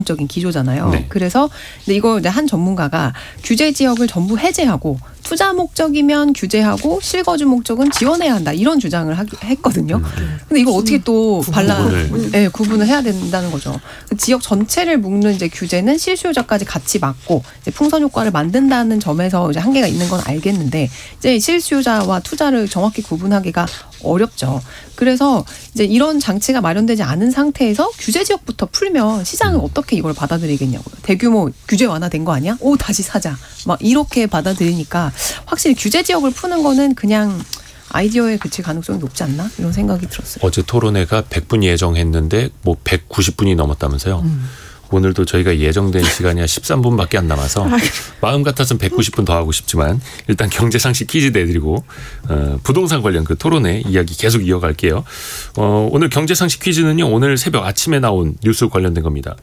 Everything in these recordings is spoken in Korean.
적인 기조잖아요. 네. 그래서 근데 이거 이제 한 전문가가 규제 지역을 전부 해제하고 투자 목적이면 규제하고 실거주 목적은 지원해야 한다 이런 주장을 했거든요. 근데 이걸 어떻게 또 구분을 해야 된다는 거죠. 지역 전체를 묶는 이제 규제는 실수요자까지 같이 막고 이제 풍선 효과를 만든다는 점에서 이제 한계가 있는 건 알겠는데 이제 실수요자와 투자를 정확히 구분하기가 어렵죠. 그래서 이제 이런 장치가 마련되지 않은 상태에서 규제 지역부터 풀면 시장은 어떻게 이걸 받아들이겠냐고요. 대규모 규제 완화된 거 아니야? 오 다시 사자. 막 이렇게 받아들이니까 확실히 규제 지역을 푸는 거는 그냥 아이디어에 그칠 가능성이 높지 않나? 이런 생각이 들었어요. 어제 토론회가 100분 예정했는데 뭐 190분이 넘었다면서요. 오늘도 저희가 예정된 시간이 한 13분밖에 안 남아서 마음 같아서는 190분 더 하고 싶지만 일단 경제상식 퀴즈 내드리고 부동산 관련 그 토론회 이야기 계속 이어갈게요. 오늘 경제상식 퀴즈는요. 오늘 새벽 아침에 나온 뉴스 관련된 겁니다.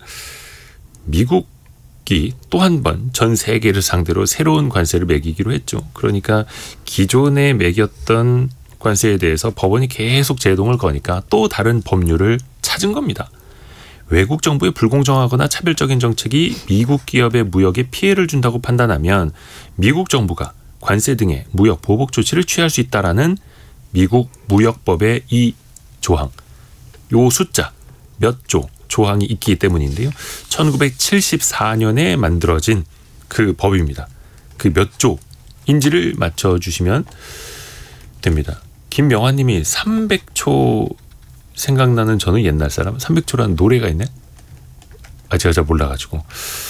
미국이 또 한 번 전 세계를 상대로 새로운 관세를 매기기로 했죠. 그러니까 기존에 매겼던 관세에 대해서 법원이 계속 제동을 거니까 또 다른 법률을 찾은 겁니다. 외국 정부의 불공정하거나 차별적인 정책이 미국 기업의 무역에 피해를 준다고 판단하면 미국 정부가 관세 등의 무역 보복 조치를 취할 수 있다라는 미국 무역법의 이 조항, 요 숫자 몇 조 조항이 있기 때문인데요. 1974년에 만들어진 그 법입니다. 그 몇 조인지를 맞춰주시면 됩니다. 김명환님이 300초 생각나는 저는 옛날 사람. 300초라는 노래가 있네. 제가 잘 몰라가지고.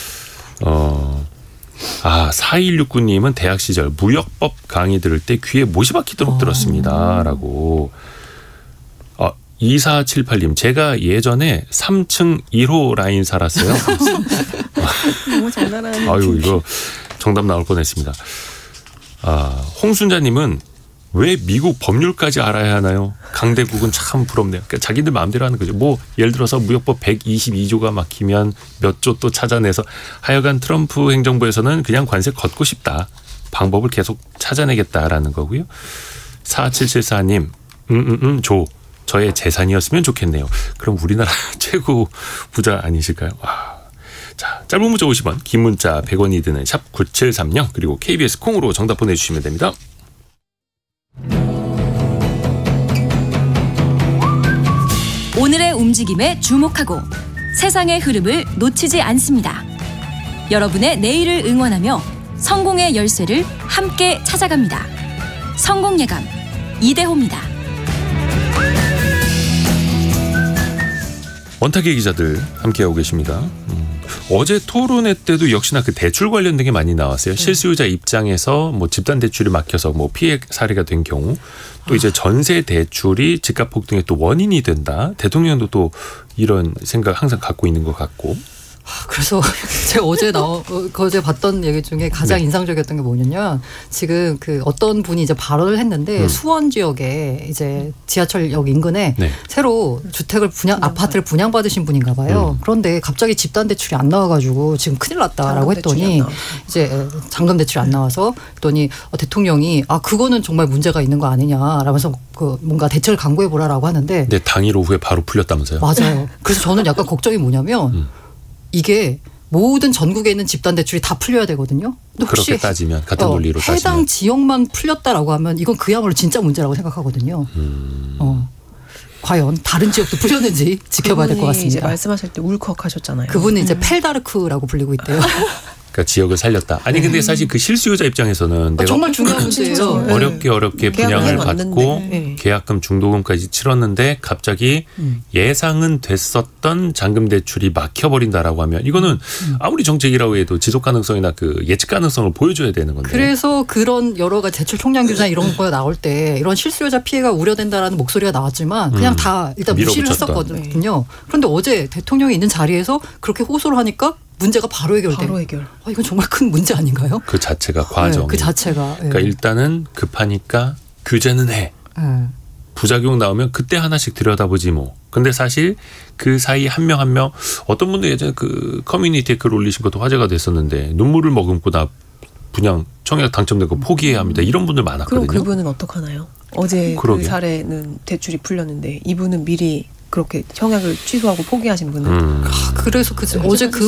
4169님은 대학 시절 무역법 강의 들을 때 귀에 못이 박히도록 들었습니다. 라고. 2478님 제가 예전에 3층 1호 라인 살았어요. 너무 잘 나가는. 아유 이거 정답 나올 뻔했습니다. 홍순자님은 왜 미국 법률까지 알아야 하나요? 강대국은 참 부럽네요. 그러니까 자기들 마음대로 하는 거죠. 뭐 예를 들어서 무역법 122조가 막히면 몇 조 또 찾아내서 하여간 트럼프 행정부에서는 그냥 관세 걷고 싶다. 방법을 계속 찾아내겠다라는 거고요. 4774님 조 저의 재산이었으면 좋겠네요. 그럼 우리나라 최고 부자 아니실까요? 자, 짧은 문자 50원, 긴 문자 100원이 드는 샵 9730 그리고 KBS 콩으로 정답 보내주시면 됩니다. 오늘의 움직임에 주목하고 세상의 흐름을 놓치지 않습니다. 여러분의 내일을 응원하며 성공의 열쇠를 함께 찾아갑니다. 성공예감 이대호입니다. 원탁의 기자들 함께하고 계십니다. 어제 토론회 때도 역시나 그 대출 관련된 게 많이 나왔어요. 실수요자 입장에서 뭐 집단 대출이 막혀서 뭐 피해 사례가 된 경우 또 이제 전세 대출이 집값 폭등의 또 원인이 된다. 대통령도 또 이런 생각 항상 갖고 있는 것 같고. 그래서 제가 어제 봤던 얘기 중에 가장 인상적이었던 게 뭐냐면 지금 그 어떤 분이 이제 발언을 했는데 수원 지역에 이제 지하철역 인근에 새로 주택을 아파트를 분양받으신 분인가 봐요. 그런데 갑자기 집단 대출이 안 나와가지고 지금 큰일 났다라고 했더니 이제 잔금 대출이 안 나와서 했더니 대통령이 그거는 정말 문제가 있는 거 아니냐라면서 그 뭔가 대책을 강구해 보라라고 하는데. 네, 당일 오후에 바로 풀렸다면서요? 맞아요. 그래서 저는 약간 걱정이 뭐냐면. 이게 모든 전국에 있는 집단 대출이 다 풀려야 되거든요. 근데 혹시 그렇게 따지면 같은 논리로 따지면 해당 지역만 풀렸다라고 하면 이건 그야말로 진짜 문제라고 생각하거든요. 과연 다른 지역도 풀렸는지 지켜봐야 될 것 같습니다. 이제 말씀하실 때 울컥하셨잖아요. 그분은 이제 펠다르크라고 불리고 있대요. 그러니까 지역을 살렸다. 아니 근데 사실 그 실수요자 입장에서는 내가 정말 중요한 문제예요. 어렵게 분양을 받고 계약금 중도금까지 치렀는데 갑자기 예상은 됐었던 잔금 대출이 막혀버린다라고 하면 이거는 아무리 정책이라고 해도 지속 가능성이나 그 예측 가능성을 보여줘야 되는 건데. 그래서 그런 여러 가지 대출 총량 규제나 이런 거가 나올 때 이런 실수요자 피해가 우려된다라는 목소리가 나왔지만 그냥 다 일단 무시를 했었거든요. 그런데 어제 대통령이 있는 자리에서 그렇게 호소를 하니까 문제가 바로 해결돼. 바로 해결. 이건 정말 큰 문제 아닌가요? 그 자체가 과정. 그 자체가. 그러니까 일단은 급하니까 규제는 해. 부작용 나오면 그때 하나씩 들여다보지 뭐. 근데 사실 그 사이 한 명 한 명 어떤 분들 예전에 그 커뮤니티에 글 올리신 것도 화제가 됐었는데 눈물을 머금고 나 분양 청약 당첨된 거 포기해야 합니다. 이런 분들 많았거든요. 그럼 그분은 어떡하나요? 어제 그 사례는 대출이 풀렸는데 이분은 미리 그렇게 청약을 취소하고 포기하신 분들. 그래서 어제 그